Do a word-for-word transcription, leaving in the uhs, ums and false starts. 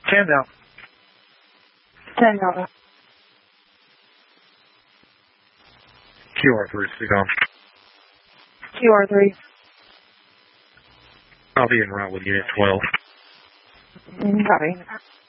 ten now. ten Delta. Q R three, speak on. Q R three. I'll be en route with Unit twelve. Copy.